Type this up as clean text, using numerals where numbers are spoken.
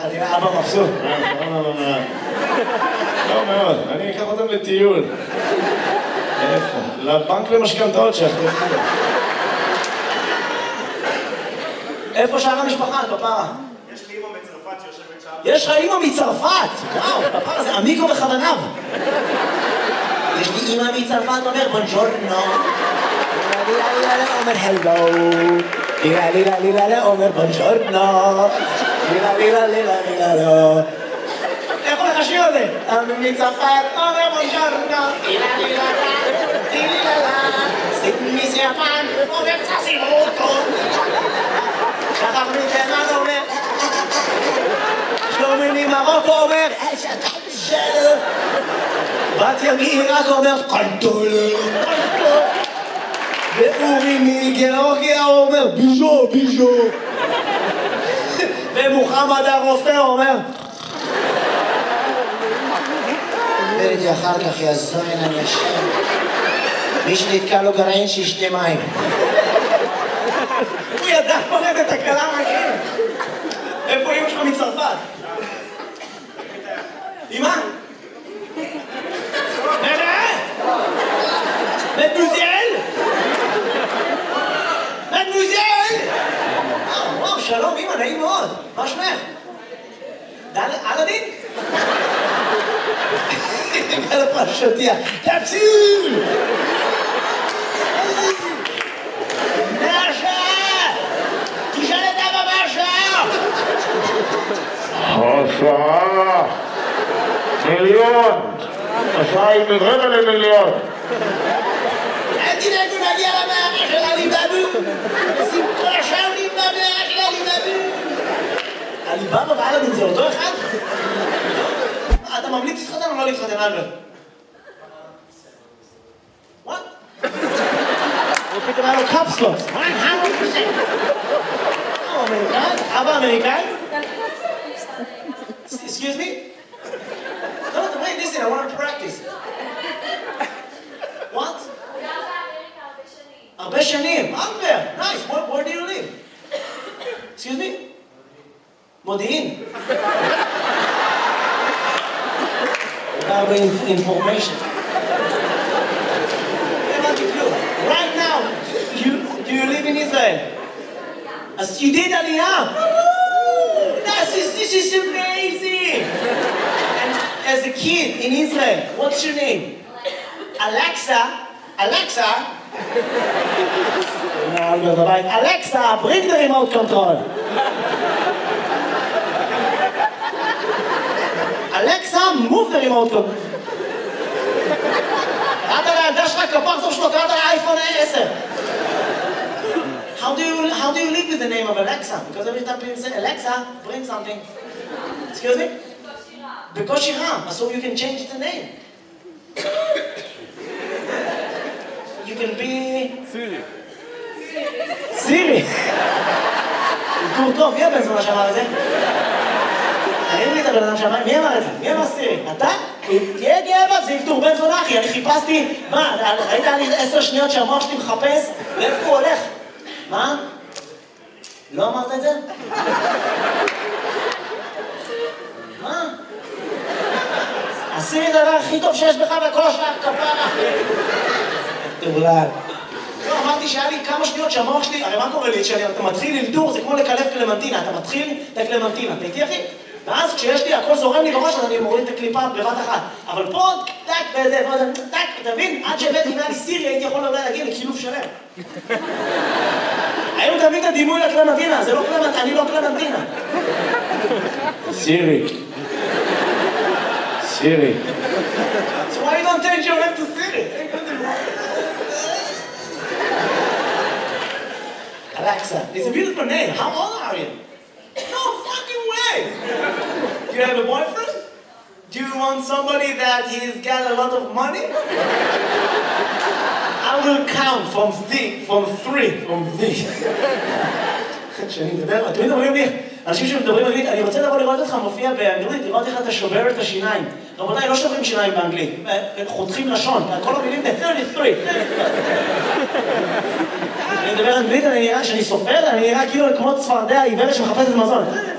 תראה, אבא מבסוט. לא מאוד, אני אקח אותם לטיול. איפה? לבנק למשכנתאות שאחרי. איפה שאר המשפחה, כפרה? יש לי אמא מצרפת שיושבת שם. יש לך אמא מצרפת! וואו, כפרה זה אמיקו בכוונב. יש לי אמא מצרפת, אומר בונג'ורנו. אומר הלו. לילה, אומר בונג'ורנו. לילה. איך הולך השיר הזה? מצרפת, אומר בונג'ורנו. לילה. מיסיאפן, אומר צסימוטו. שחר מתימן אומר. שלומי ממרוקו אומר. בת מעיראק אומר. קנטולר. ואורי מגיאורגיה אומר. ביז'ו. ומוחמד הרופא אומר. וראיתי אחר כך יזוין אנשים. מי שנתקע לו גרעין שישתה מים. הוא ידע פורט את הקלה מהכם. איפה אמא שלך מצרפת? אמא? מדמוזל? וואו, שלום אמא, נעים מאוד. מה שמך? אלאדין? על הפרשותיה. תפסיל! תשאל את אבא מרשה! השעה מיליון. השעה היא מרבע למיליון. אל תדאגו נגיע למאמר של עליבאבו. שמחה שעונים במאמר של עליבאבו. עליבאבו ואלאדין זה אותו אחד? אתה ממליץ להתחתן או לא להתחתן, אלברט? What? הוא פתאום היה לו קפסלוס. 100%. הוא אמריקאי? אבא אמריקאי? Excuse me? No, wait, listen, I want to practice. What? הרבה שנים. Albert, nice. Where do you live? Excuse me? מודיעין. הרבה information. Right now, do you live in Israel? As you did Aliyah. This is amazing. And as a kid in Israel, what's your name? Alexa. Alexa, bring the remote control. Alexa, move the remote control. קראת לילדה שלך כפרצוף שלו, קראת לאייפון 10. How do you live with the name of Alexa? Because every time people say Alexa, bring something. Excuse me? בקושי רם. So you can change the name. You can be... סירי. איתור טוב, מי הבן זונה שאמר את זה? תראי לי את הבן אדם שאמר, מי אמר את זה? מי אמר סירי? אתה? תהיה גאה, זה איתור בן זונה אחי, אני חיפשתי, מה, ראית לי 10 שניות שהמוח שלי מחפש, לאיפה הוא הולך? מה? לא אמרת את זה? מה? הסירי זה הדבר הכי טוב שיש בך בכל השאר כפרה. תבולד. לא, אמרתי שהיה לי כמה שניות שהמוח שלי, הרי מה קורה לי? כשאתה מתחיל ללדור, זה כמו לקלף קלמנטינה, אתה מתחיל את הקלמנטינה, אתה איתי אחי? ואז כשיש לי, הכל זורם לי בראש, אז אני מוריד את הקליפה בבת אחת. אבל פה, טק, וזה, טק, אתה מבין? עד שהבאתי לי סירי, הייתי יכול אולי להגיע לקילוף שלם. היום תמיד הדימוי לקלמנטינה, זה לא קלמנטינה, אני לא קלמנטינה. סירי. So why you don't change your name to Siri? Alexa, it's a beautiful name. How old are you? No fucking way! Do you have a boyfriend? Do you want somebody that he's got a lot of money? I will count from three. כשאני מדבר, תמיד אומרים לי, אנשים שמדברים אנגלית, אני רוצה לבוא לראות אותך מופיע באנגלית, לראות איך אתה שובר את השיניים. רבותיי, לא שוברים שיניים באנגלית, חותכים לשון, כל המילים זה 33. אני מדבר אנגלית, אני נראה שאני סופר, אני נראה כאילו כמו צפרדע עיוורת שמחפשת מזון.